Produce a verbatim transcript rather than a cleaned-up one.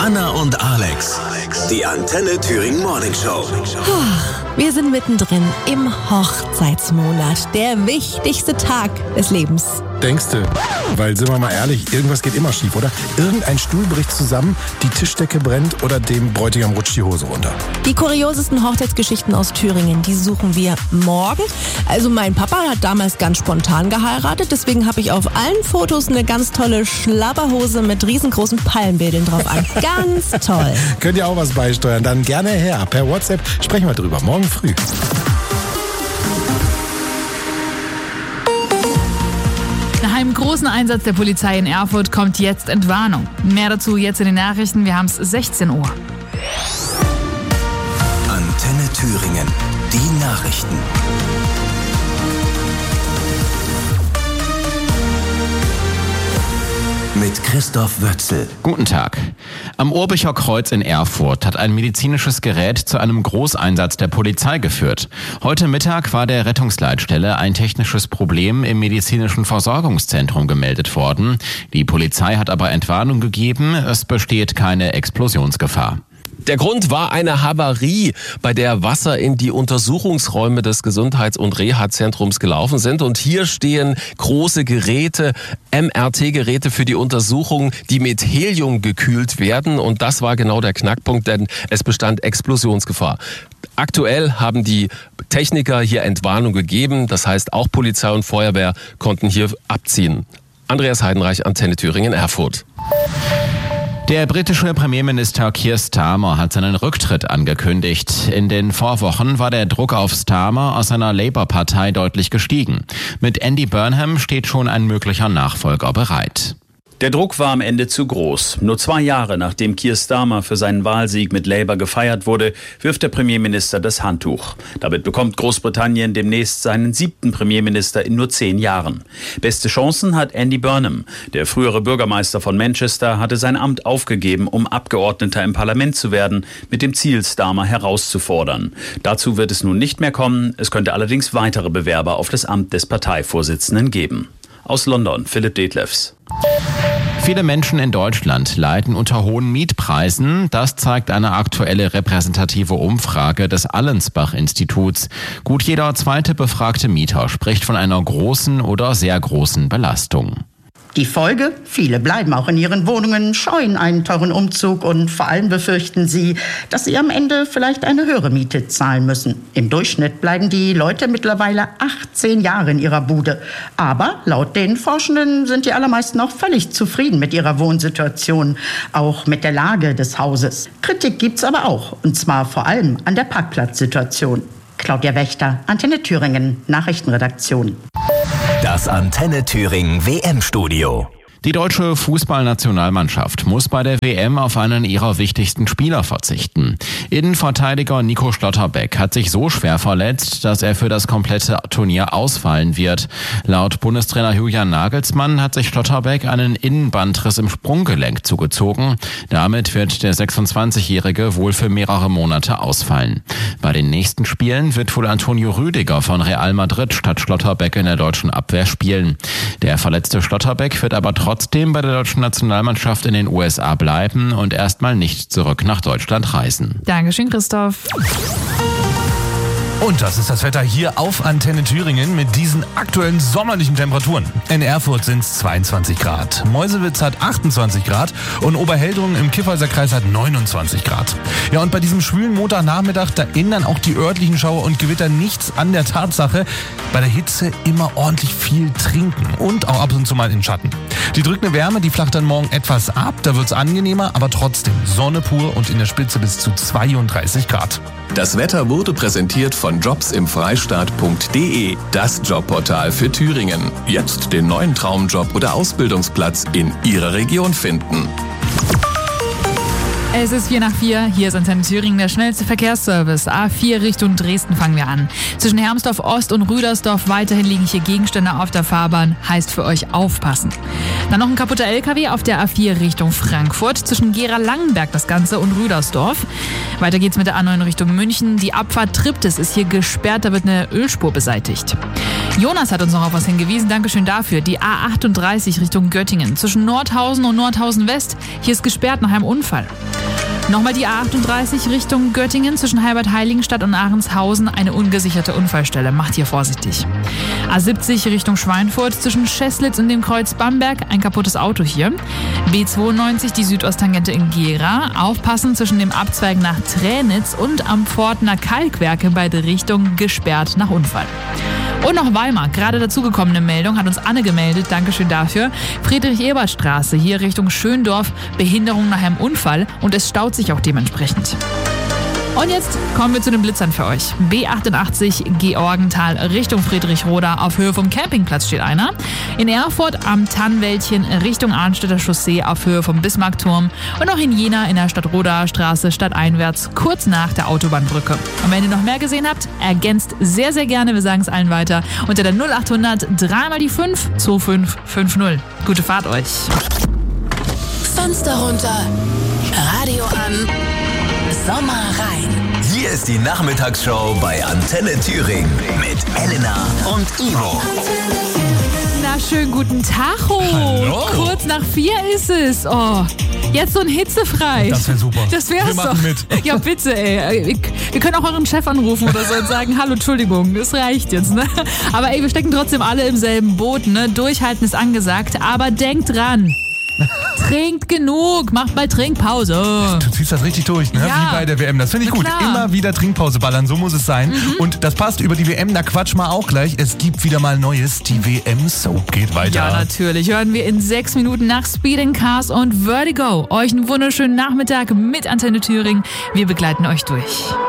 Anna und Alex, die Antenne Thüringen Morning Show. Wir sind mittendrin im Hochzeitsmonat, der wichtigste Tag des Lebens. Denkste, weil, sind wir mal ehrlich, irgendwas geht immer schief, oder? Irgendein Stuhl bricht zusammen, die Tischdecke brennt oder dem Bräutigam rutscht die Hose runter. Die kuriosesten Hochzeitsgeschichten aus Thüringen, die suchen wir morgen. Also mein Papa hat damals ganz spontan geheiratet, deswegen habe ich auf allen Fotos eine ganz tolle Schlabberhose mit riesengroßen Palmbildern drauf an. Ganz toll. Könnt ihr auch was beisteuern? Dann gerne her. Per WhatsApp sprechen wir drüber. Morgen früh. Nach einem großen Einsatz der Polizei in Erfurt kommt jetzt Entwarnung. Mehr dazu jetzt in den Nachrichten. Wir haben es sechzehn Uhr. Antenne Thüringen. Die Nachrichten. Mit Christoph Wötzel. Guten Tag. Am Urbicher Kreuz in Erfurt hat ein medizinisches Gerät zu einem Großeinsatz der Polizei geführt. Heute Mittag war der Rettungsleitstelle ein technisches Problem im medizinischen Versorgungszentrum gemeldet worden. Die Polizei hat aber Entwarnung gegeben, es besteht keine Explosionsgefahr. Der Grund war eine Havarie, bei der Wasser in die Untersuchungsräume des Gesundheits- und Reha-Zentrums gelaufen sind. Und hier stehen große Geräte, M R T-Geräte für die Untersuchung, die mit Helium gekühlt werden. Und das war genau der Knackpunkt, denn es bestand Explosionsgefahr. Aktuell haben die Techniker hier Entwarnung gegeben. Das heißt, auch Polizei und Feuerwehr konnten hier abziehen. Andreas Heidenreich, Antenne Thüringen, Erfurt. Der britische Premierminister Keir Starmer hat seinen Rücktritt angekündigt. In den Vorwochen war der Druck auf Starmer aus seiner Labour-Partei deutlich gestiegen. Mit Andy Burnham steht schon ein möglicher Nachfolger bereit. Der Druck war am Ende zu groß. Nur zwei Jahre nachdem Keir Starmer für seinen Wahlsieg mit Labour gefeiert wurde, wirft der Premierminister das Handtuch. Damit bekommt Großbritannien demnächst seinen siebten Premierminister in nur zehn Jahren. Beste Chancen hat Andy Burnham. Der frühere Bürgermeister von Manchester hatte sein Amt aufgegeben, um Abgeordneter im Parlament zu werden, mit dem Ziel, Starmer herauszufordern. Dazu wird es nun nicht mehr kommen. Es könnte allerdings weitere Bewerber auf das Amt des Parteivorsitzenden geben. Aus London, Philipp Detlefs. Viele Menschen in Deutschland leiden unter hohen Mietpreisen. Das zeigt eine aktuelle repräsentative Umfrage des Allensbach-Instituts. Gut jeder zweite befragte Mieter spricht von einer großen oder sehr großen Belastung. Die Folge? Viele bleiben auch in ihren Wohnungen, scheuen einen teuren Umzug und vor allem befürchten sie, dass sie am Ende vielleicht eine höhere Miete zahlen müssen. Im Durchschnitt bleiben die Leute mittlerweile achtzehn Jahre in ihrer Bude. Aber laut den Forschenden sind die allermeisten auch völlig zufrieden mit ihrer Wohnsituation, auch mit der Lage des Hauses. Kritik gibt's aber auch, und zwar vor allem an der Parkplatzsituation. Claudia Wächter, Antenne Thüringen, Nachrichtenredaktion. Das Antenne Thüringen W M-Studio. Die deutsche Fußballnationalmannschaft muss bei der W M auf einen ihrer wichtigsten Spieler verzichten. Innenverteidiger Nico Schlotterbeck hat sich so schwer verletzt, dass er für das komplette Turnier ausfallen wird. Laut Bundestrainer Julian Nagelsmann hat sich Schlotterbeck einen Innenbandriss im Sprunggelenk zugezogen. Damit wird der sechsundzwanzigjährige wohl für mehrere Monate ausfallen. Bei den nächsten Spielen wird wohl Antonio Rüdiger von Real Madrid statt Schlotterbeck in der deutschen Abwehr spielen. Der verletzte Schlotterbeck wird aber trotzdem trotzdem bei der deutschen Nationalmannschaft in den U S A bleiben und erstmal nicht zurück nach Deutschland reisen. Dankeschön, Christoph. Und das ist das Wetter hier auf Antenne Thüringen mit diesen aktuellen sommerlichen Temperaturen. In Erfurt sind es zweiundzwanzig Grad, Meuselwitz hat achtundzwanzig Grad und Oberheldrungen im Kiffhäuser Kreis hat neunundzwanzig Grad. Ja, und bei diesem schwülen Montagnachmittag, da ändern auch die örtlichen Schauer und Gewitter nichts an der Tatsache, bei der Hitze immer ordentlich viel trinken und auch ab und zu mal in Schatten. Die drückende Wärme, die flacht dann morgen etwas ab, da wird's angenehmer, aber trotzdem Sonne pur und in der Spitze bis zu zweiunddreißig Grad. Das Wetter wurde präsentiert von jobs im freistaat punkt de, das Jobportal für Thüringen. Jetzt den neuen Traumjob oder Ausbildungsplatz in Ihrer Region finden. Es ist vier nach vier, hier ist Antenne Thüringen, der schnellste Verkehrsservice. A vier Richtung Dresden fangen wir an. Zwischen Hermsdorf Ost und Rüdersdorf weiterhin liegen hier Gegenstände auf der Fahrbahn, heißt für euch aufpassen. Dann noch ein kaputter L K W auf der A vier Richtung Frankfurt, zwischen Gera-Langenberg das Ganze und Rüdersdorf. Weiter geht's mit der A neun Richtung München. Die Abfahrt Triptis ist hier gesperrt, da wird eine Ölspur beseitigt. Jonas hat uns noch auf was hingewiesen. Dankeschön dafür. Die A achtunddreißig Richtung Göttingen. Zwischen Nordhausen und Nordhausen West. Hier ist gesperrt nach einem Unfall. Nochmal die A achtunddreißig Richtung Göttingen. Zwischen Heilbad-Heiligenstadt und Ahrenshausen eine ungesicherte Unfallstelle. Macht hier vorsichtig. A siebzig Richtung Schweinfurt. Zwischen Scheslitz und dem Kreuz Bamberg. Ein kaputtes Auto hier. B zweiundneunzig, die Südosttangente in Gera. Aufpassen zwischen dem Abzweig nach Tränitz und am Pfortner Kalkwerk in beide Richtungen gesperrt nach Unfall. Und noch Weimar, gerade dazugekommene Meldung, hat uns Anne gemeldet, Dankeschön dafür. Friedrich-Ebert-Straße, hier Richtung Schöndorf, Behinderung nach einem Unfall und es staut sich auch dementsprechend. Und jetzt kommen wir zu den Blitzern für euch. B achtundachtzig Georgenthal Richtung Friedrichroda, auf Höhe vom Campingplatz steht einer. In Erfurt am Tannwäldchen Richtung Arnstädter Chaussee auf Höhe vom Bismarckturm. Und auch in Jena in der Stadtrodaer Straße stadteinwärts kurz nach der Autobahnbrücke. Und wenn ihr noch mehr gesehen habt, ergänzt sehr, sehr gerne, wir sagen es allen weiter, unter der null achthundert drei mal die fünf zwei fünf fünf null. Gute Fahrt euch. Fenster runter, Radio an, Sommer rein. Hier ist die Nachmittagsshow bei Antenne Thüringen mit Elena und Ivo. Na, schönen guten Tag. Hallo. Kurz nach vier ist es. Oh, jetzt so ein hitzefrei. Das wäre super. Das wäre Wir es doch. machen mit. Ja, bitte, ey. Wir können auch euren Chef anrufen oder so und sagen, hallo, Entschuldigung, das reicht jetzt, ne? Aber ey, wir stecken trotzdem alle im selben Boot, ne? Durchhalten ist angesagt, aber denkt dran. Trinkt genug, macht mal Trinkpause. Du ziehst das richtig durch, ne? Ja. Wie bei der W M. Das finde ich Na gut. klar. Immer wieder Trinkpause ballern, so muss es sein. Mhm. Und das passt über die W M, da quatschen wir auch gleich. Es gibt wieder mal Neues. Die W M-Soap geht weiter. Ja, natürlich. Hören wir in sechs Minuten nach Speed and Cars und Vertigo. Euch einen wunderschönen Nachmittag mit Antenne Thüringen. Wir begleiten euch durch.